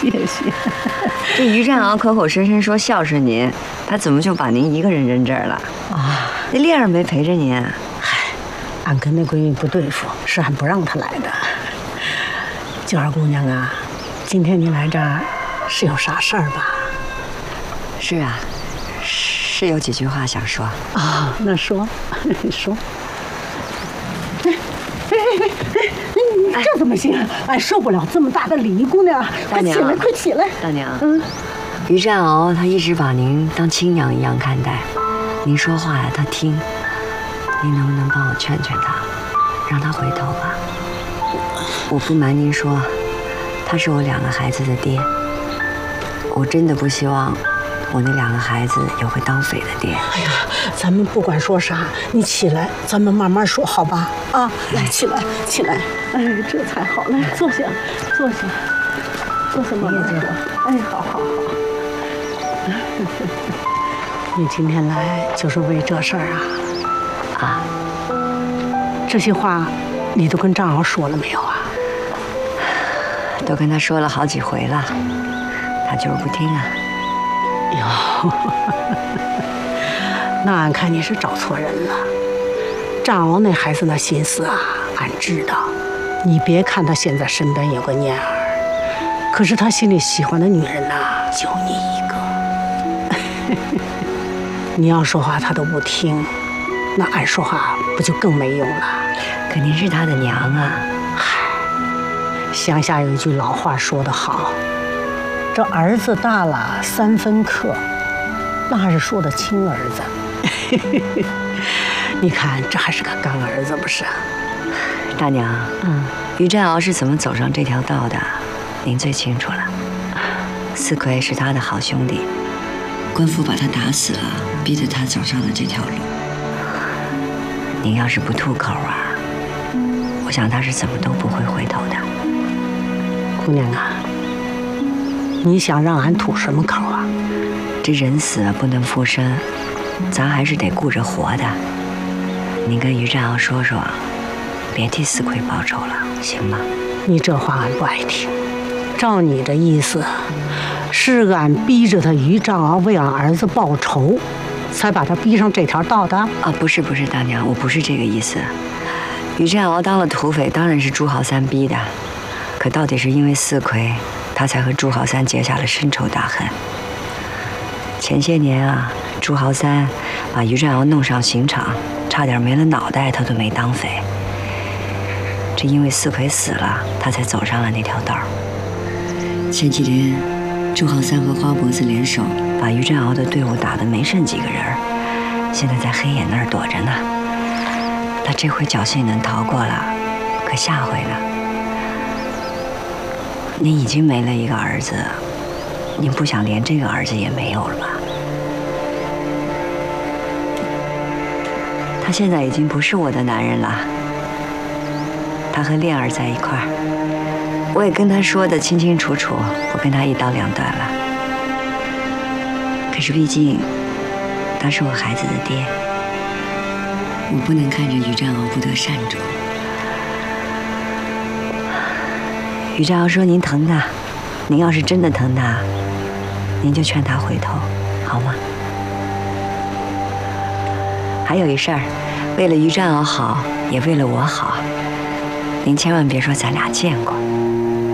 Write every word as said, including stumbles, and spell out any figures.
谢谢。 这于占鳌口口声声说孝顺您，他怎么就把您一个人扔这儿了？啊，那烈儿没陪着您？ 嗨，俺跟那闺女不对付，是俺不让她来的。九儿姑娘啊，今天你来这儿是有啥事儿吧？ 是啊，是有几句话想说。 啊，那说，说。哎哎哎哎，这怎么行？俺受不了这么大的礼，姑娘，快起来，快起来！ 大娘，嗯，于占鳌他一直把您当亲娘一样看待，您说话呀他听，您能不能帮我劝劝他，让他回头吧？我不瞒您说，他是我两个孩子的爹，我真的不希望我那两个孩子有会当匪的爹。 哎呀，咱们不管说啥，你起来，咱们慢慢说，好吧？啊，来，起来，起来。哎，这才好，来坐下，坐下，坐下，慢慢说。哎，好好好。你今天来就是为这事儿啊？啊，这些话你都跟张鳌说了没有啊？ 都跟他说了好几回了，他就是不听啊。 哟，那俺看你是找错人了。张鳌那孩子那心思啊，俺知道。你别看他现在身边有个念儿，可是他心里喜欢的女人呐、啊，就你一个。你要说话他都不听，那俺说话不就更没用了？ 可您是他的娘啊。 嗨，乡下有一句老话说得好，这儿子大了三分克，那还是说的亲儿子。你看这还是个干儿子不是？ 大娘，嗯，于占鳌是怎么走上这条道的，您最清楚了。四魁是他的好兄弟，官府把他打死了，逼得他走上了这条路。您要是不吐口啊，我想他是怎么都不会回头的。 姑娘啊，你想让俺吐什么口啊？ 这人死了不能复生，咱还是得顾着活的。您跟于占鳌说说，别替四魁报仇了，行吗？ 你这话俺不爱听。照你的意思，是俺逼着他于占鳌为俺儿子报仇，才把他逼上这条道的？ 啊，不是不是，大娘，我不是这个意思。于占鳌当了土匪，当然是朱豪三逼的，可到底是因为四魁，他才和朱豪三结下了深仇大恨。前些年啊，朱豪三把于占鳌弄上刑场，差点没了脑袋，他都没当匪。这因为四魁死了，他才走上了那条道。前几天，朱豪三和花脖子联手，把于占鳌的队伍打得没剩几个人，现在在黑眼那儿躲着呢。他这回侥幸能逃过了，可下回呢？您已经没了一个儿子，您不想连这个儿子也没有了吧？他现在已经不是我的男人了。他和恋儿在一块儿，我也跟他说的清清楚楚，我跟他一刀两断了。可是毕竟他是我孩子的爹，我不能看着于占鳌不得善终。于占鳌说您疼他，您要是真的疼他，您就劝他回头，好吗？还有一事儿，为了于占鳌好，也为了我好，您千万别说咱俩见过。